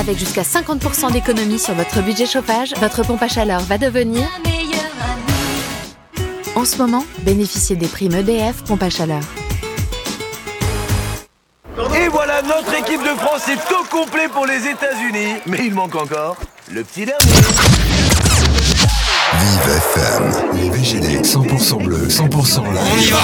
Avec jusqu'à 50% d'économie sur votre budget chauffage, votre pompe à chaleur va devenir la meilleure amie. En ce moment, bénéficiez des primes EDF pompe à chaleur. Et voilà, notre équipe de France est au complet pour les États-Unis. Mais il manque encore le petit dernier. Vive FM, les VGD 100% bleu, 100% live.